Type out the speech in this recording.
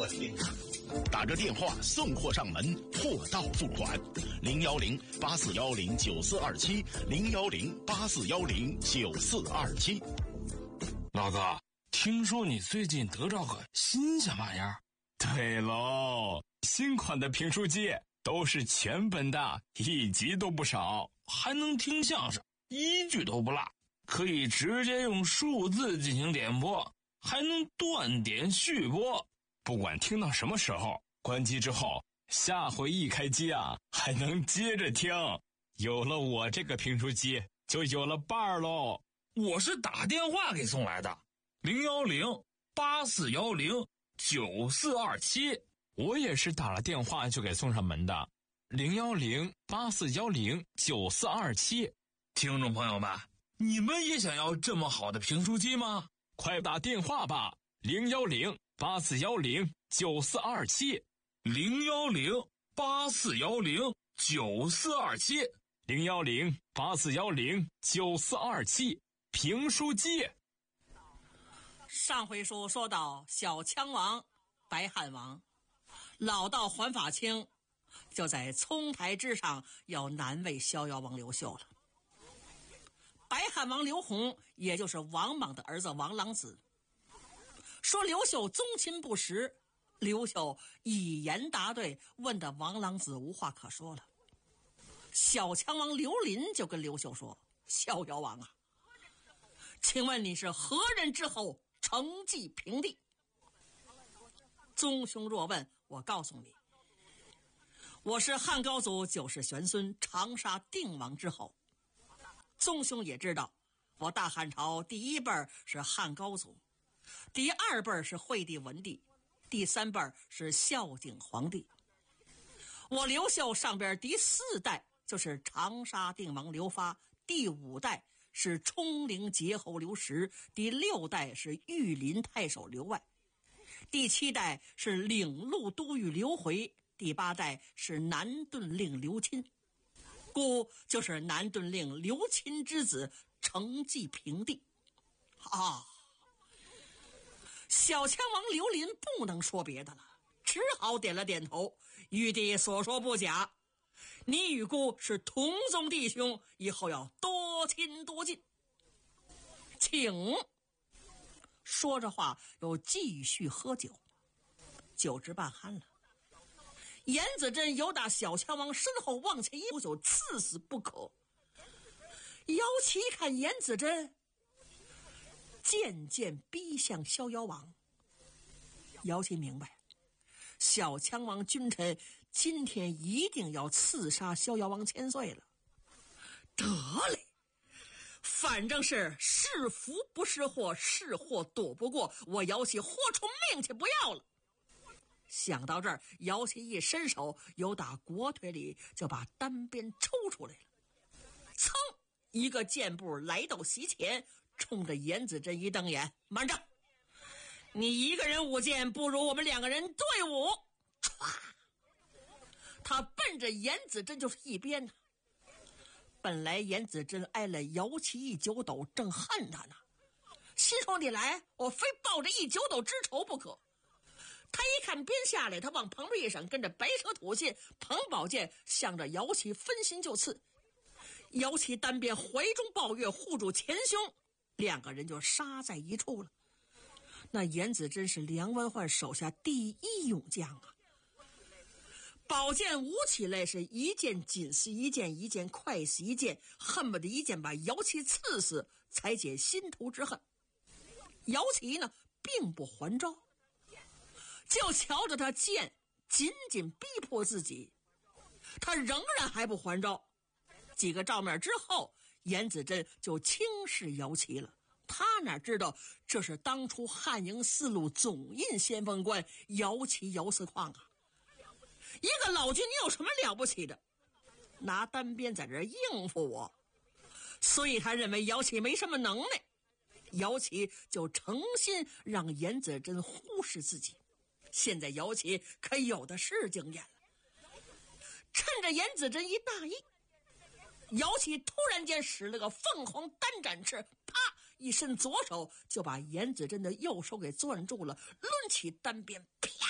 我天！ 打着电话送货上门，货到付款。010-8410-9427，010-8410-9427。 老子听说你最近得着个新鲜玩意儿？对喽，新款的评书机都是全本的，1集都不少，还能听相声，1句都不落，可以直接用数字进行点播，还能断点续播。不管听到什么时候，关机之后，下回一开机啊，还能接着听。有了我这个评书机，就有了伴儿喽。我是打电话给送来的，010-8410-9427。我也是打了电话就给送上门的，010-8410-9427。听众朋友们，你们也想要这么好的评书机吗？快打电话吧，010-8410-9427。010-8410-9427。010-8410-9427。评书机。 上回书说到小羌王、白汉王老道还法清，就在葱台之上要难为逍遥王刘秀了。白汉王刘宏，也就是王莽的儿子王朗子，说刘秀宗亲不实，刘秀以言答对，问得王朗子无话可说了。小羌王刘林就跟刘秀说：逍遥王啊，请问你是何人之后，承继平地？宗兄若问，我告诉你，我是汉高祖九世玄孙长沙定王之后。宗兄也知道，我大汉朝第一辈是汉高祖，第二辈是惠帝文帝，第三辈是孝景皇帝。我刘秀上边第4代就是长沙定王刘发，第5代是冲陵节侯刘石，第6代是御林太守刘外，第7代是领路都尉刘回，第8代是南顿令刘钦，故就是南顿令刘钦之子，承继平地。小羌王刘林不能说别的了，只好点了点头。玉帝所说不假，你与姑是同宗弟兄，以后要多亲多近，请。说着话又继续喝酒，酒至半酣了，严子珍由打小羌王身后往前一步，就刺死不可。姚琪看严子珍渐渐逼向逍遥王，姚琪明白小羌王君臣今天一定要刺杀逍遥王千岁了。得嘞，反正是是福不是祸，是祸躲不过，我姚琪豁出命去不要了。想到这儿，姚琪一伸手，由打国腿里就把单鞭抽出来了，噌一个箭步来到席前，冲着严子珍一瞪眼：慢着，你一个人舞剑，不如我们2个人对舞。唰，他奔着严子珍就是一鞭呢。本来严子珍挨了姚琪一9斗，正恨他呢，心说你来，我非报着一9斗之仇不可。他一看鞭下来，他往旁边一闪，跟着白蛇吐信，捧宝剑向着姚琪分心就刺。姚琪单鞭怀中抱月，护住前胸，2个人就杀在一处了。那严子珍是梁文焕手下第1勇将啊，宝剑舞起来是一剑紧似一剑，一剑快似一剑，恨不得一剑把姚琪刺死，才解心头之恨。姚琪呢，并不还招，就瞧着他剑紧紧逼迫自己，他仍然还不还招。几个照面之后，严子珍就轻视姚琪了。他哪知道这是当初汉营4路总印先锋官姚琪姚四矿啊！一个老军，你有什么了不起的？拿单鞭在这应付我，所以他认为姚琪没什么能耐。姚琪就诚心让严子珍忽视自己。现在姚琪可有的是经验了，趁着严子珍一大意，姚琪突然间使了个凤凰单展翅，啪一伸左手就把严子珍的右手给攥住了，抡起单鞭，啪